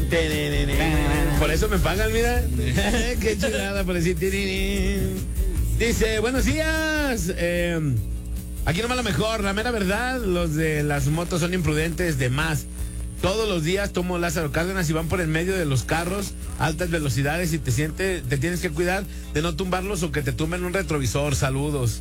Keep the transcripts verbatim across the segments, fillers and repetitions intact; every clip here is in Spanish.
Por eso me pagan, mira. Qué chulada por decir. Dice, buenos días. Eh, aquí nomás lo mejor, la mera verdad, los de las motos son imprudentes de más. Todos los días tomo Lázaro Cárdenas y van por el medio de los carros, altas velocidades, y te sientes, te tienes que cuidar de no tumbarlos o que te tumben un retrovisor. Saludos.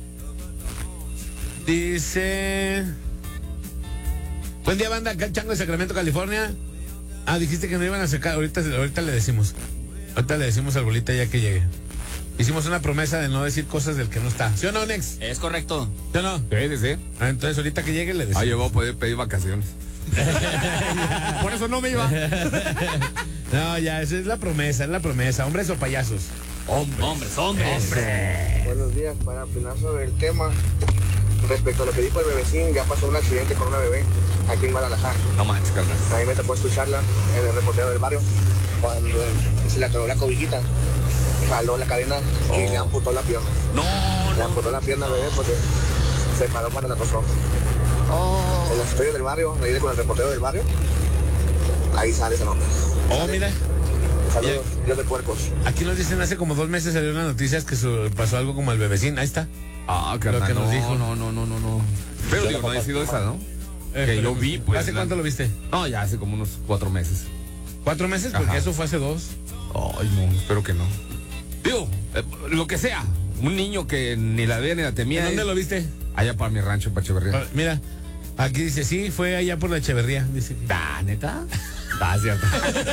Dice, buen día, banda, acá el Chango de Sacramento, California. Ah, dijiste que no iban a sacar, ahorita, ahorita le decimos. Ahorita le decimos al bolita ya que llegue. Hicimos una promesa de no decir cosas del que no está. ¿Sí o no, Nex? Es correcto. ¿Sí o no? Sí, sí, sí. Ah, entonces ahorita que llegue le decimos. Ah, yo voy a poder pedir vacaciones. Por eso no me iba. No, ya, esa es la promesa, es la promesa. ¿Hombres o payasos? Hombres, hombres, hombres. Hombre. Buenos días, para opinar sobre el tema. Respecto a lo que dijo el bebecín, ya pasó un accidente con una bebé aquí en Guadalajara. No manches, carnal. A mí me tocó escucharla en el reportero del barrio, cuando se le atoró la cobijita, jaló la cadena y Oh. le amputó la pierna. No, Le no. amputó la pierna al bebé porque se paró cuando la tocó. Oh. En los estudios del barrio, ahí con el reportero del barrio, ahí sale ese nombre. Oh, mira. Saludos, Dios de puercos. Aquí nos dicen hace como dos meses salió una noticia que su- pasó algo como el bebecín. Ahí está. Ah, carnal. Lo que nos no, dijo. no, no, no, no, no. Pero digo, no ha sido esa, ¿no? Eh, Que yo pero, vi, pues. ¿Hace la- cuánto lo viste? No, ya hace como unos cuatro meses. ¿Cuatro meses? Porque Ajá. eso fue hace dos. Ay, no, espero que no. Digo, eh, lo que sea. Un niño que ni la veía ni la temía. ¿En dónde eh, lo viste? Allá para mi rancho, en Pacheverría. Ah, mira, aquí dice, sí, fue allá por la Echeverría. Dice que- Ah, ¿neta? Ah, cierto.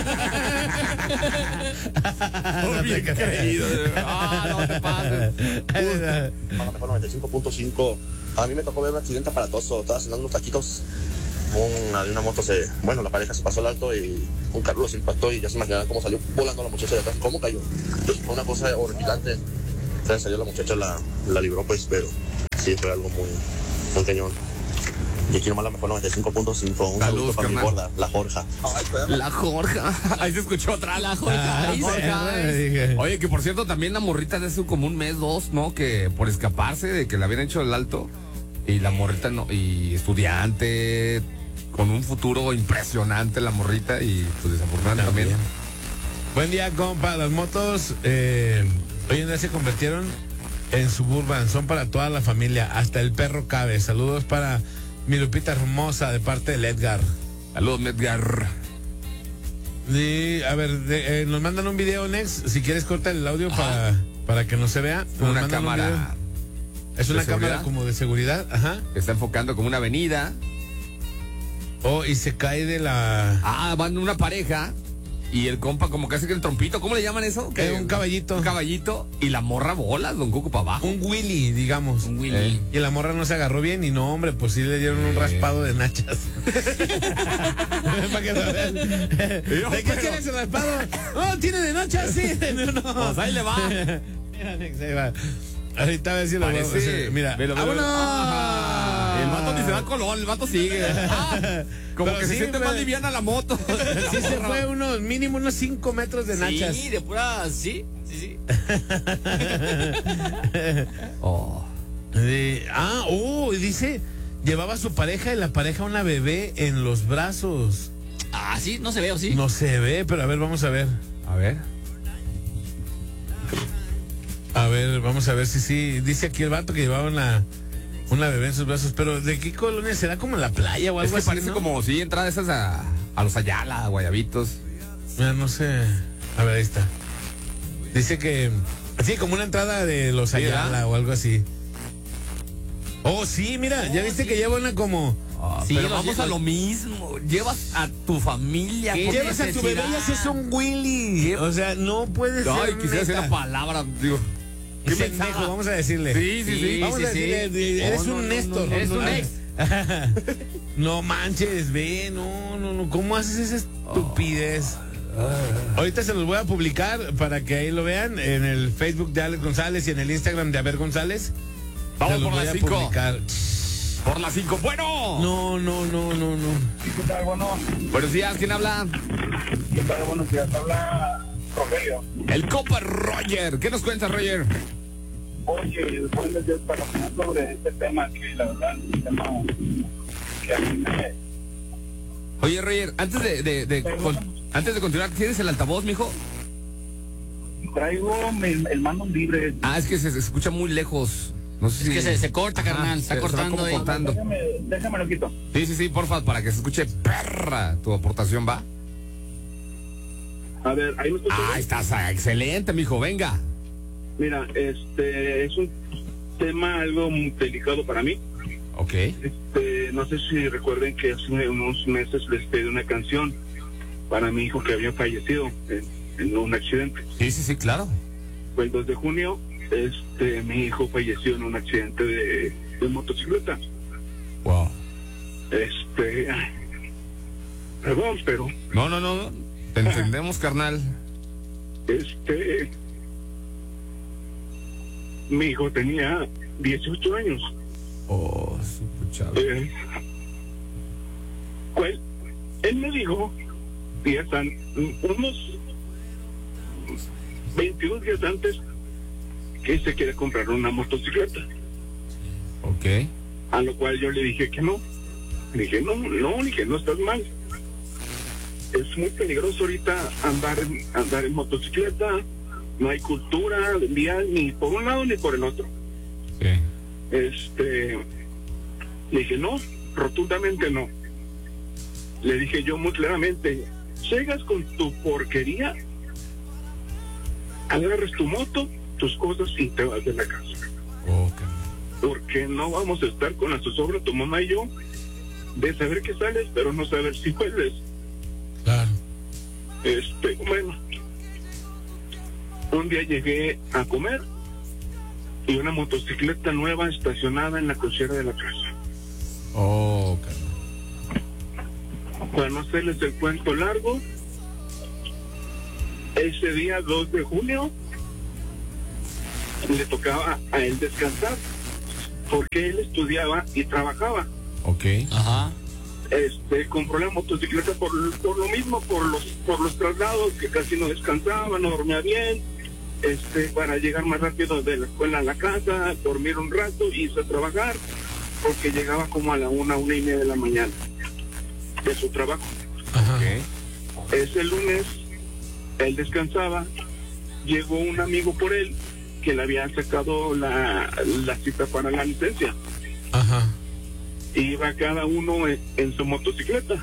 No Bien te creas. creído. Ah, no te pases. noventa y cinco punto cinco. A mí me tocó ver un accidente aparatoso. Estaba cenando unos taquitos. Una de una moto se. Bueno, la pareja se pasó al alto y un carro los impactó y ya se imaginarán cómo salió volando la muchacha de atrás. ¿Cómo cayó? Fue una cosa horripilante. Entonces salió la muchacha, la, la libró, pues, pero sí fue algo muy, muy cañón. Y aquí nomás la mejor noventa y cinco punto cinco. Un Saludos, saludo para mi carnal. gorda, la Jorja. La Jorja. Ahí se escuchó atrás. La Jorja. Ah, Ahí pues, se eh, dije. Oye, que por cierto, también la morrita de hace como un mes, dos, ¿no? Que por escaparse de que le habían hecho el alto. Y la morrita, no, y estudiante, con un futuro impresionante la morrita. Y pues desafortunadamente también. Buen día, compa. Las motos eh, hoy en día se convirtieron en Suburban. Son para toda la familia. Hasta el perro cabe. Saludos para mi Lupita hermosa de parte del Edgar. Saludos, Medgar. Y, a ver, de- eh, nos mandan un video, Nex. Si quieres, corta el audio para, para que no se vea. Nos Una mandan un cámara video. Es de una seguridad. cámara como de seguridad. Ajá. que está enfocando como una avenida. Oh, y se cae de la. Ah, van una pareja. Y el compa como que hace que el trompito, ¿cómo le llaman eso? Que Eh, un caballito. Un caballito. Y la morra bola, don Cuco para abajo. Un Willy, digamos. Un Willy. Eh. Y la morra no se agarró bien y no, hombre, pues sí le dieron un Eh. raspado de nachas. Para que lo vean. ¿De qué pero- tienes el raspado? Oh, tiene de nachas, sí. No. Pues ahí le va. Mira, Nex, ahí va. Ahorita a ver si lo Parece. veo. Mira, Velo, velo, velo. ¡vámonos! Ajá. El vato ni se da color, el vato sigue. Ah, como Pero que sí, se siente pero- más liviana la moto. Sí se fue unos, mínimo unos cinco metros de nachas. Sí, de pura. Sí, sí, sí. Oh. Eh, ah, oh, y dice, llevaba a su pareja y la pareja una bebé en los brazos. Ah, sí, no se ve, ¿o sí? No se ve, pero a ver, vamos a ver. A ver. A ver, vamos a ver si sí. Dice aquí el vato que llevaba una, una bebé en sus brazos, pero ¿de qué colonia será? ¿Como en la playa o Es algo que así? parece ¿no? como si entrada esas a, a los Ayala, a Guayabitos. Mira, no sé. A ver, ahí está. Dice que. Sí, como una entrada de los Sí, Ayala ¿verdad? o algo así. Oh, sí, mira, ya Oh, viste sí. que lleva una como. Ah, Sí, pero los- vamos a los- lo mismo. Llevas a tu familia. ¿Qué con Llevas a tu bebé y necesidad. haces un Willy. O sea, no puede ser. Ay, quisiera decir neta. la palabra, digo. ¿Qué Pendejo, pensaba? vamos a decirle. Sí, sí, sí. Vamos sí, a sí. decirle, de- eres No, un no, Néstor. no, no, Eres no, un no. ex. No manches, ve, no, no, no. ¿Cómo haces esa estupidez? Ahorita se los voy a publicar para que ahí lo vean en el Facebook de Alex González y en el Instagram de Aber González. Vamos Se los por voy las a cinco. publicar. Por las cinco. Bueno. No, no, no, no, no. ¿Qué tal? Bueno, Buenos días, ¿quién habla? ¿qué tal? Buenos días. Habla Rogelio. El copa Roger. ¿Qué nos cuenta, Roger? Oye, buenos días para opinar sobre este tema que la verdad es un tema que a mí me... Oye, Roger, antes de, de, de, con- Antes de continuar, ¿tienes el altavoz, mijo? Traigo el, el mando libre. Ah, es que se, se escucha muy lejos. No sé Es si... que se, se corta, Ajá, carnal. Está se- se va cortando como ahí. cortando. Déjame, déjame lo quito. Sí, sí, sí, porfa, para que se escuche perra tu aportación, ¿va? A ver, ahí me escuchas. Ah, estás ah, excelente, mijo, venga. Mira, este es un tema algo muy delicado para mí. Ok. Este, no sé si recuerden que hace unos meses les pedí una canción para mi hijo que había fallecido en, en un accidente. Sí, sí, sí, claro. Fue el dos de junio, este, mi hijo falleció en un accidente de, de motocicleta. Wow. Este, ay, perdón, pero No, no, no, no. Te entendemos, carnal. este, mi hijo tenía dieciocho años. Oh, su chavo. Eh, pues, él me dijo, días an- unos veintidós días antes, que se quiere comprar una motocicleta. Ok. A lo cual yo le dije que no. Le dije, no, no, ni que no estás mal. Es muy peligroso ahorita andar, en- andar en motocicleta. No hay cultura vial ni por un lado ni por el otro. Sí. Este, le dije, no, rotundamente no. Le dije yo muy claramente, llegas con tu porquería, agarras tu moto, tus cosas y te vas de la casa. Ok. Porque no vamos a estar con la zozobra, tu mamá y yo, de saber que sales, pero no saber si vuelves. Claro. Este, bueno, un día llegué a comer y una motocicleta nueva estacionada en la cochera de la casa. Oh, carnal. Para no hacerles el cuento largo, ese día dos de junio le tocaba a él descansar porque él estudiaba y trabajaba. Ok. Ajá. Este, compró la motocicleta por, por lo mismo, por los por los traslados, que casi no descansaba, no dormía bien, este, para llegar más rápido de la escuela a la casa, dormir un rato y irse a trabajar, porque llegaba como a la una, una y media de la mañana de su trabajo. Ajá. Ok. Ese lunes él descansaba, llegó un amigo por él que le había sacado la, la cita para la licencia. Ajá. Iba cada uno en, en su motocicleta.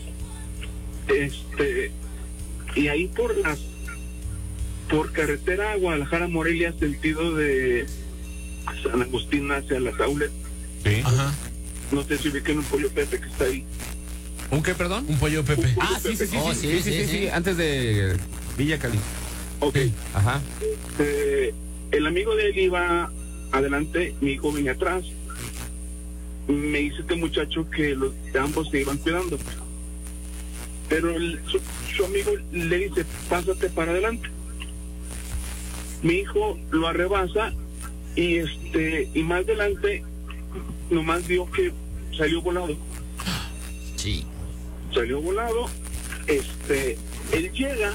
Este, y ahí por las por carretera Guadalajara Morelia, sentido de San Agustín hacia las Aules, Sí. Ajá. no sé si ubican un pollo Pepe que está ahí. ¿Un qué, perdón? Un pollo Pepe. Ah, sí, sí, sí, Oh, sí, sí, sí, sí, sí, sí, sí. antes de Villa Cali. Ok. Ajá. Eh, el amigo de él iba adelante, mi hijo venía atrás. Me dice este muchacho que los ambos se iban cuidando, pero el- su, su amigo le dice, pásate para adelante. Mi hijo lo arrebasa y este y más adelante nomás vio que salió volado, Sí. salió volado. Este, él llega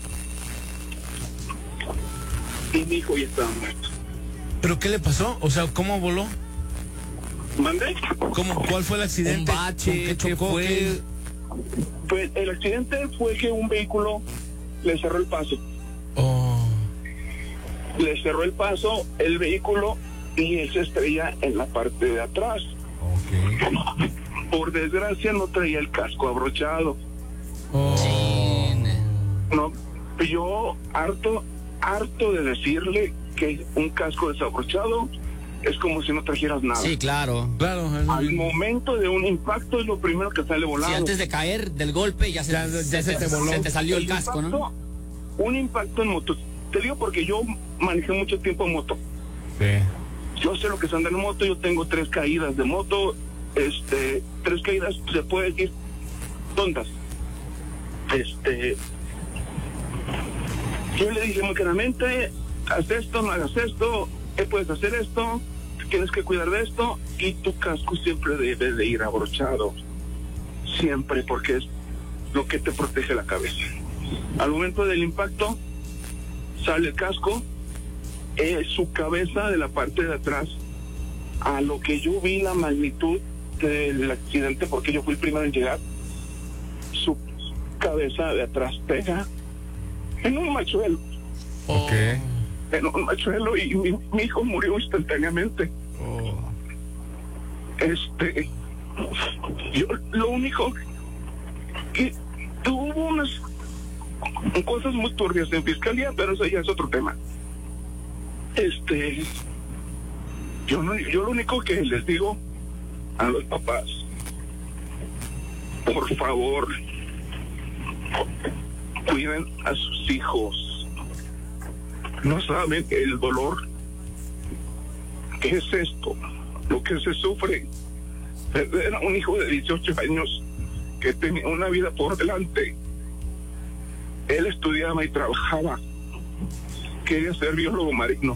y mi hijo ya estaba muerto. ¿Pero qué le pasó? O sea, ¿cómo voló? ¿Mandé? ¿Cómo, ¿Cuál fue el accidente? Un bache, ¿Con qué ¿qué chocó? fue? ¿Qué? Pues el accidente fue que un vehículo le cerró el paso. Oh. Le cerró el paso el vehículo y él se estrella en la parte de atrás. Ok. Por desgracia no traía el casco abrochado. Oh. Chin. No, yo harto, harto de decirle que un casco desabrochado es como si no trajeras nada. Sí, claro. Claro. Al momento de un impacto es lo primero que sale volando. Sí, antes de caer del golpe ya se, Ya- ya se te voló. se te salió el casco, ¿no? impacto- Un impacto en moto. Te digo porque yo manejé mucho tiempo en moto. Sí. Yo sé lo que es andar en moto, yo tengo tres caídas de moto, este, tres caídas, se puede decir, tontas. Este, yo le dije muy claramente, haz esto, no hagas esto, eh, puedes hacer esto, tienes que cuidar de esto, y tu casco siempre debe de ir abrochado, siempre, porque es lo que te protege la cabeza. Al momento del impacto, sale el casco, eh, su cabeza de la parte de atrás, a lo que yo vi la magnitud del accidente, porque yo fui el primero en llegar, su cabeza de atrás pega en un machuelo. Ok. En un machuelo y mi, mi hijo murió instantáneamente. Oh. Este, yo lo único que tuvo unas cosas muy turbias en fiscalía, pero eso ya es otro tema. Este, yo no, yo lo único que les digo a los papás, por favor, cuiden a sus hijos. No saben el dolor que es esto, lo que se sufre. Perder a un hijo de dieciocho años que tenía una vida por delante. Él estudiaba y trabajaba. Quería ser biólogo marino.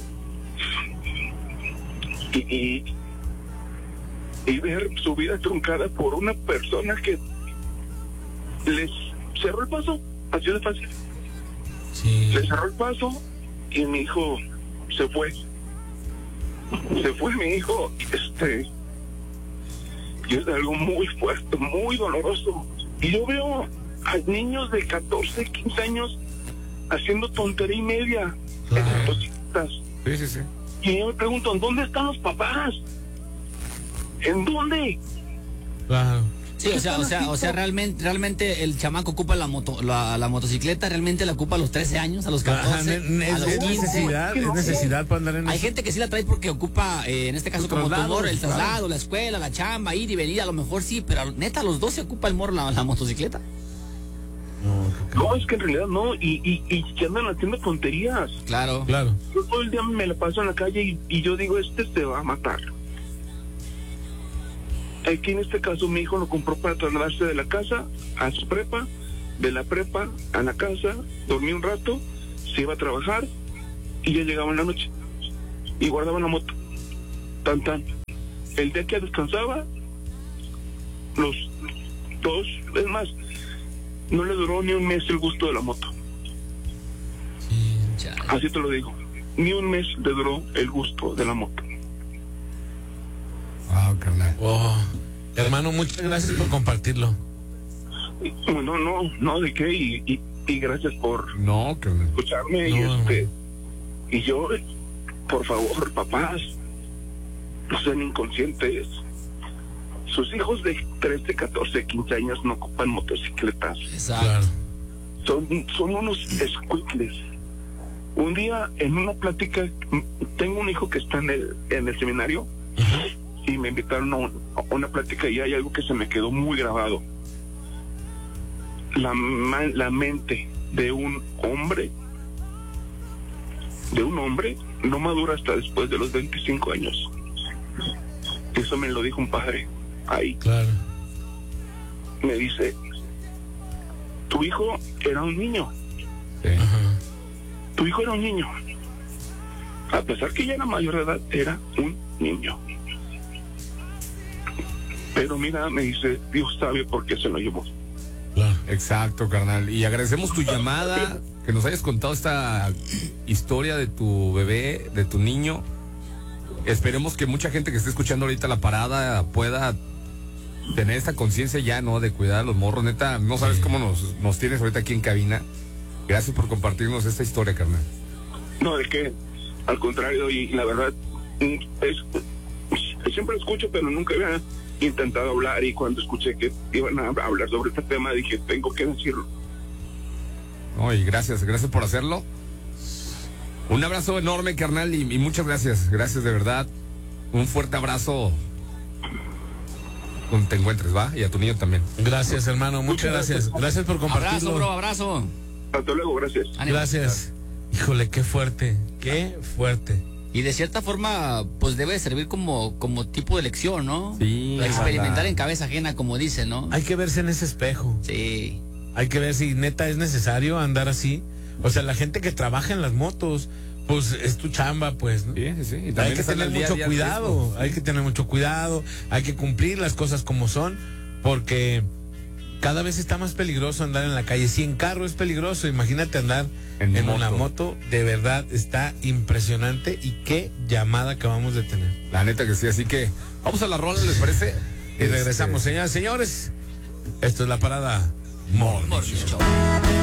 Y, y, y ver su vida truncada por una persona que les cerró el paso, así de fácil. Sí. Le cerró el paso y mi hijo se fue. Se fue mi hijo, este, y es algo muy fuerte, muy doloroso. Y yo veo a niños de catorce, quince años haciendo tontería y media, Claro. esas cositas. Sí, sí, sí. Y yo me pregunto, ¿dónde están los papás? ¿En dónde? Claro. Sí, o sea, o sea, o sea, realmente, realmente el chamaco ocupa la moto, la, la motocicleta, realmente la ocupa a los trece años, a los Ajá, catorce, ne- a los es, es quince. necesidad, es necesidad para andar en Hay eso. gente que sí la trae porque ocupa, eh, en este caso El como tu traslado, morro, el claro. traslado, la escuela, la chamba, ir y venir, a lo mejor sí, pero neta, a los doce ocupa el morro la, la motocicleta. No, creo que no. No, es que en realidad no, y, y, y que andan haciendo tonterías. Claro. Claro. Yo todo el día me la paso en la calle y, y yo digo, este se va a matar. Aquí en este caso mi hijo lo compró para trasladarse de la casa a su prepa, de la prepa a la casa, dormía un rato, se iba a trabajar y ya llegaba en la noche y guardaba la moto. Tan tan. El día que descansaba, los dos, es más, no le duró ni un mes el gusto de la moto. Chale. Así te lo digo. Ni un mes le duró el gusto de la moto. Wow, carnal. Oh. Hermano, muchas gracias por compartirlo. No, no, no, de qué, y, y, y gracias por No, carnal. escucharme. No, y no. este y yo, por favor, papás, no sean inconscientes. Sus hijos de trece, catorce, quince años no ocupan motocicletas. Exacto. Claro. Son, son unos escuicles. Un día, en una plática, m- tengo un hijo que está en el, en el seminario y me invitaron a, un- a una plática y hay algo que se me quedó muy grabado. La, ma- la mente de un hombre, de un hombre, no madura hasta después de los veinticinco años. Eso me lo dijo un padre ahí. Claro. Me dice, tu hijo era un niño. Sí. Ajá. Tu hijo era un niño. A pesar que ya era mayor de edad, era un niño. Pero mira, me dice, Dios sabe por qué se lo llevó. Claro. Exacto, carnal. Y agradecemos tu llamada, que nos hayas contado esta historia de tu bebé, de tu niño. Esperemos que mucha gente que esté escuchando ahorita la parada pueda tener esta conciencia ya, ¿no? De cuidar a los morros. Neta, no sabes Sí. cómo nos, nos tienes ahorita aquí en cabina. Gracias por compartirnos esta historia, carnal. No, de que, al contrario, y la verdad, mm, es, siempre escucho, pero nunca había intentado hablar, y cuando escuché que iban a hablar sobre este tema, dije, tengo que decirlo. No, y gracias, gracias por hacerlo. Un abrazo enorme, carnal, y, y muchas gracias. Gracias de verdad. Un fuerte abrazo donde te encuentres, ¿va? Y a tu niño también. Gracias, hermano. Muchas gracias. Gracias por Abrazo, compartirlo. bro, abrazo. Hasta luego, gracias. Ánimo. Gracias. Híjole, qué fuerte. Qué fuerte. Y de cierta forma, pues debe servir como, como tipo de lección, ¿no? Sí, Para experimentar banda. en cabeza ajena, como dicen, ¿no? Hay que verse en ese espejo. Sí. Hay que ver si neta es necesario andar así. O sea, la gente que trabaja en las motos, pues es tu chamba, pues, ¿no? Sí, sí, sí. Y Hay también que está en tener el día a mucho día el cuidado, riesgo. hay que tener mucho cuidado, hay que cumplir las cosas como son, porque cada vez está más peligroso andar en la calle. Si en carro es peligroso, imagínate andar En en, moto. una moto. De verdad está impresionante, y qué llamada acabamos de tener. La neta que sí, así que vamos a la rola, ¿les parece? Y regresamos, Este, señoras y señores. Esto es La Parada Morning Morning Show. Show.